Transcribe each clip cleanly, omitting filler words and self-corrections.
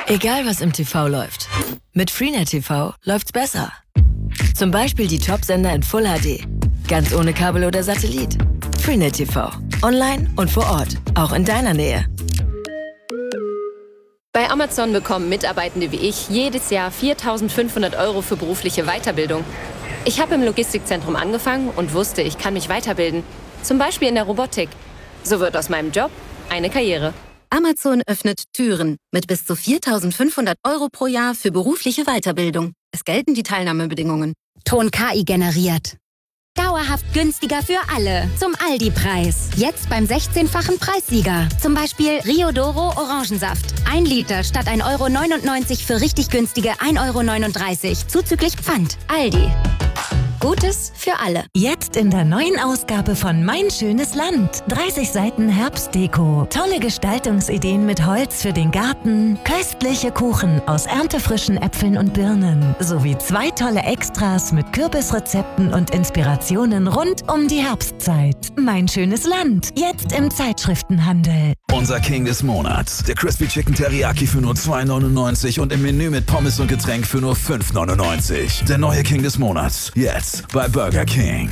Egal was im TV läuft, mit Freenet TV läuft's besser. Zum Beispiel die Top-Sender in Full HD, ganz ohne Kabel oder Satellit. Freenet TV, online und vor Ort, auch in deiner Nähe. Bei Amazon bekommen Mitarbeitende wie ich jedes Jahr 4.500 € für berufliche Weiterbildung. Ich habe im Logistikzentrum angefangen und wusste, ich kann mich weiterbilden. Zum Beispiel in der Robotik. So wird aus meinem Job eine Karriere. Amazon öffnet Türen mit bis zu 4.500 € pro Jahr für berufliche Weiterbildung. Es gelten die Teilnahmebedingungen. Ton KI generiert. Dauerhaft günstiger für alle. Zum Aldi-Preis. Jetzt beim 16-fachen Preissieger. Zum Beispiel Rio Doro Orangensaft. 1 Liter statt 1,99 € für richtig günstige 1,39 € zuzüglich Pfand. Aldi. Gutes für alle. Jetzt in der neuen Ausgabe von Mein schönes Land. 30 Seiten Herbstdeko. Tolle Gestaltungsideen mit Holz für den Garten. Köstliche Kuchen aus erntefrischen Äpfeln und Birnen. Sowie 2 tolle Extras mit Kürbisrezepten und Inspirationen rund um die Herbstzeit. Mein schönes Land. Jetzt im Zeitschriftenhandel. Unser King des Monats. Der Crispy Chicken Teriyaki für nur 2,99 € und im Menü mit Pommes und Getränk für nur 5,99 €. Der neue King des Monats. Jetzt bei Burger King.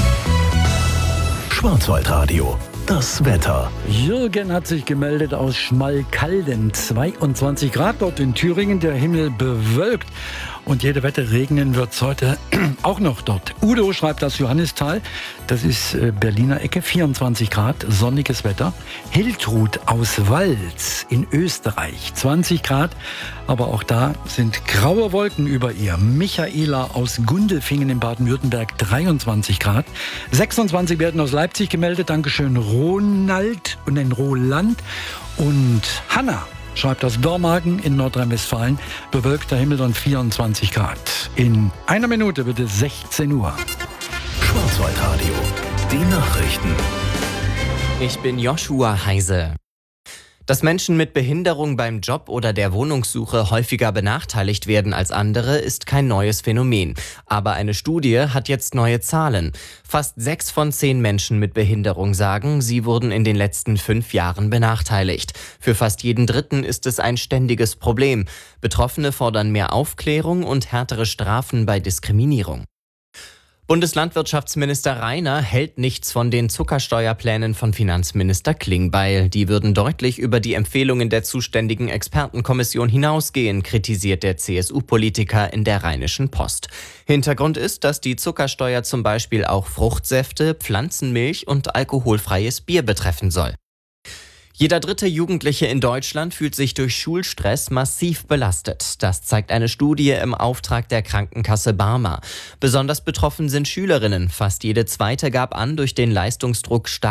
Schwarzwaldradio. Das Wetter. Jürgen hat sich gemeldet aus Schmalkalden. 22 Grad dort in Thüringen, der Himmel bewölkt. Und jede Wette regnen wird es heute auch noch dort. Udo schreibt das Johannisthal, das ist Berliner Ecke, 24 Grad, sonniges Wetter. Hiltrud aus Wals in Österreich, 20 Grad, aber auch da sind graue Wolken über ihr. Michaela aus Gundelfingen in Baden-Württemberg, 23 Grad. 26 werden aus Leipzig gemeldet, Dankeschön Ronald und in Roland. Und Hanna schreibt aus Dormagen in Nordrhein-Westfalen, bewölkter Himmel und 24 Grad. In einer Minute wird es 16 Uhr. Schwarzwaldradio. Die Nachrichten. Ich bin Joshua Heise. Dass Menschen mit Behinderung beim Job oder der Wohnungssuche häufiger benachteiligt werden als andere, ist kein neues Phänomen. Aber eine Studie hat jetzt neue Zahlen. Fast 6 von 10 Menschen mit Behinderung sagen, sie wurden in den letzten 5 Jahren benachteiligt. Für fast jeden Dritten ist es ein ständiges Problem. Betroffene fordern mehr Aufklärung und härtere Strafen bei Diskriminierung. Bundeslandwirtschaftsminister Rainer hält nichts von den Zuckersteuerplänen von Finanzminister Klingbeil. Die würden deutlich über die Empfehlungen der zuständigen Expertenkommission hinausgehen, kritisiert der CSU-Politiker in der Rheinischen Post. Hintergrund ist, dass die Zuckersteuer zum Beispiel auch Fruchtsäfte, Pflanzenmilch und alkoholfreies Bier betreffen soll. Jeder 3. Jugendliche in Deutschland fühlt sich durch Schulstress massiv belastet. Das zeigt eine Studie im Auftrag der Krankenkasse Barmer. Besonders betroffen sind Schülerinnen. Fast jede 2. gab an, durch den Leistungsdruck stark